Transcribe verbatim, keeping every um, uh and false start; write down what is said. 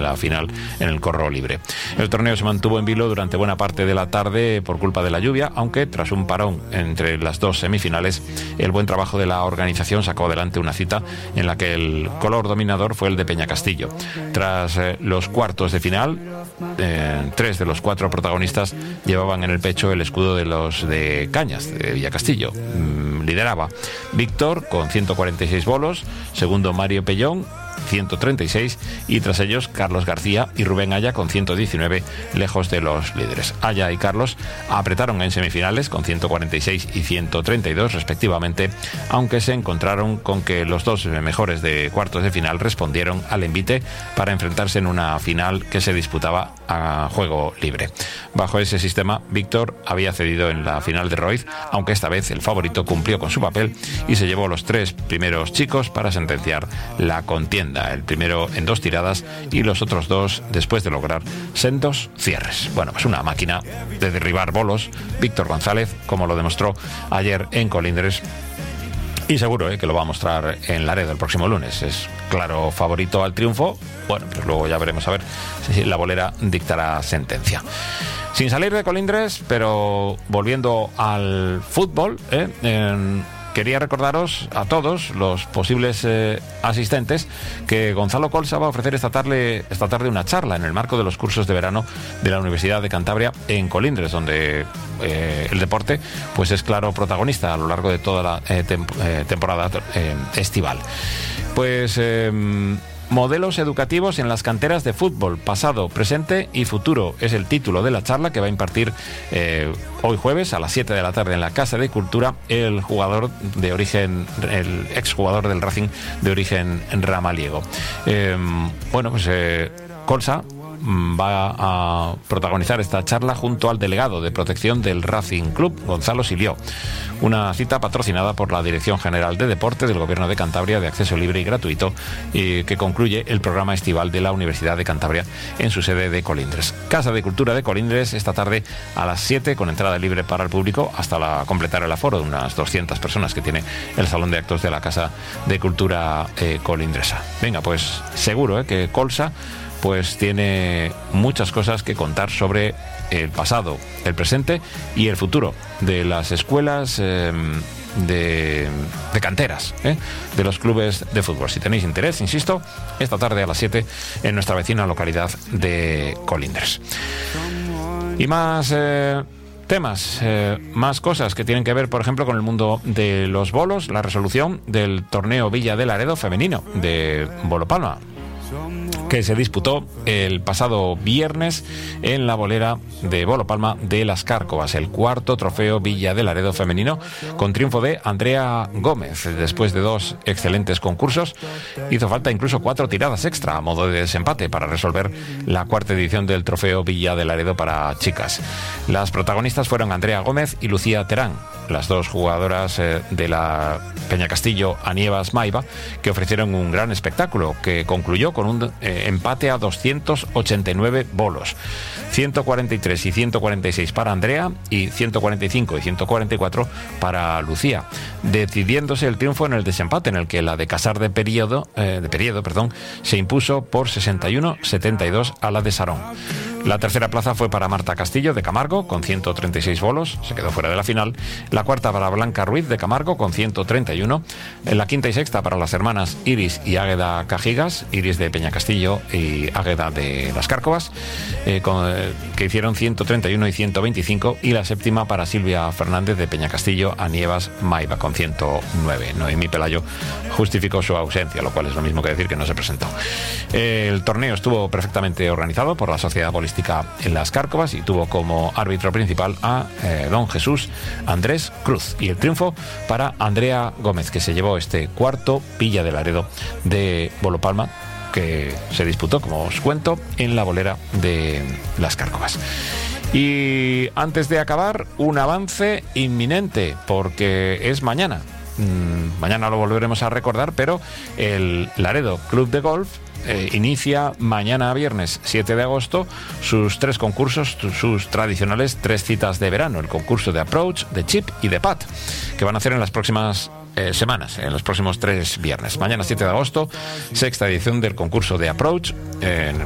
la final en el corro libre. El torneo se mantuvo en vilo durante buena parte de la tarde por culpa de la lluvia, aunque tras un parón entre las dos semifinales, el buen trabajo de la organización sacó adelante una cita en la que el color dominador fue el de Peñacastillo. Tras eh, los cuartos de final, eh, tres de los cuatro protagonistas llevaban en el pecho el escudo de los de Cañas, de Villacastillo. Mm, lideraba Víctor con ciento cuarenta y seis bolos, segundo Mario Pellón, ciento treinta y seis, y tras ellos Carlos García y Rubén Aya con ciento diecinueve, lejos de los líderes. Aya y Carlos apretaron en semifinales con ciento cuarenta y seis y ciento treinta y dos respectivamente, aunque se encontraron con que los dos mejores de cuartos de final respondieron al envite para enfrentarse en una final que se disputaba a juego libre. Bajo ese sistema, Víctor había cedido en la final de Roiz, aunque esta vez el favorito cumplió con su papel y se llevó los tres primeros chicos para sentenciar la contienda. El primero en dos tiradas y los otros dos después de lograr sendos cierres. Bueno, pues una máquina de derribar bolos, Víctor González, como lo demostró ayer en Colindres, y seguro eh, que lo va a mostrar en Laredo el próximo lunes. Es claro favorito al triunfo. Bueno, pues luego ya veremos a ver si la bolera dictará sentencia. Sin salir de Colindres, pero volviendo al fútbol, eh, en quería recordaros a todos los posibles eh, asistentes que Gonzalo Colsa va a ofrecer esta tarde, esta tarde una charla en el marco de los cursos de verano de la Universidad de Cantabria en Colindres, donde eh, el deporte pues es claro protagonista a lo largo de toda la eh, tem- eh, temporada eh, estival. Pues eh, modelos educativos en las canteras de fútbol, pasado, presente y futuro, es el título de la charla que va a impartir eh, hoy jueves a las siete de la tarde en la Casa de Cultura el jugador de origen, el exjugador del Racing de origen ramaliego. Eh, bueno, pues eh, Colsa va a protagonizar esta charla junto al delegado de protección del Racing Club, Gonzalo Silió. Una cita patrocinada por la Dirección General de Deporte del Gobierno de Cantabria, de acceso libre y gratuito, y que concluye el programa estival de la Universidad de Cantabria en su sede de Colindres. Casa de Cultura de Colindres, esta tarde a las siete, con entrada libre para el público hasta la, completar el aforo de unas doscientas personas que tiene el Salón de Actos de la Casa de Cultura eh, colindresa. Venga, pues seguro eh, que Colsa pues tiene muchas cosas que contar sobre el pasado, el presente y el futuro de las escuelas eh, de, de canteras, ¿eh? de los clubes de fútbol. Si tenéis interés, insisto, esta tarde a las siete en nuestra vecina localidad de Colindres. Y más eh, temas, eh, más cosas que tienen que ver, por ejemplo, con el mundo de los bolos, la resolución del torneo Villa de Laredo femenino de Bolo Palma, que se disputó el pasado viernes en la bolera de Bolo Palma de Las Cárcovas, el cuarto trofeo Villa de Laredo femenino, con triunfo de Andrea Gómez. Después de dos excelentes concursos, hizo falta incluso cuatro tiradas extra a modo de desempate para resolver la cuarta edición del trofeo Villa de Laredo para chicas. Las protagonistas fueron Andrea Gómez y Lucía Terán, las dos jugadoras eh, de la Peñacastillo Anievas Maiva, que ofrecieron un gran espectáculo que concluyó con un eh, empate a doscientos ochenta y nueve bolos, ciento cuarenta y tres y ciento cuarenta y seis para Andrea y ciento cuarenta y cinco y ciento cuarenta y cuatro para Lucía, decidiéndose el triunfo en el desempate, en el que la de Casar de Periodo, eh, de Periodo perdón, se impuso por sesenta y uno setenta y dos a la de Sarón. La tercera plaza fue para Marta Castillo de Camargo con ciento treinta y seis bolos, se quedó fuera de la final. La cuarta para Blanca Ruiz de Camargo con ciento treinta y uno. En la quinta y sexta para las hermanas Iris y Águeda Cajigas, Iris de Peñacastillo y Águeda de Las Cárcovas, eh, con, eh, que hicieron ciento treinta y uno y ciento veinticinco. Y la séptima para Silvia Fernández de Peñacastillo Anievas Maiva con ciento nueve. Noemí Pelayo justificó su ausencia, lo cual es lo mismo que decir que no se presentó. El torneo estuvo perfectamente organizado por la Sociedad Bolística en Las Cárcovas y tuvo como árbitro principal a eh, don Jesús Andrés Cruz, y el triunfo para Andrea Gómez, que se llevó este cuarto Villa de Laredo de Bolo Palma, que se disputó, como os cuento, en la bolera de Las Cárcovas. Y antes de acabar, un avance inminente, porque es mañana. Mm, mañana lo volveremos a recordar, pero el Laredo Club de Golf Eh, inicia mañana viernes siete de agosto sus tres concursos, sus tradicionales tres citas de verano, el concurso de approach, de chip y de putt, que van a hacer en las próximas eh, semanas, en los próximos tres viernes. Mañana siete de agosto, sexta edición del concurso de approach, eh, en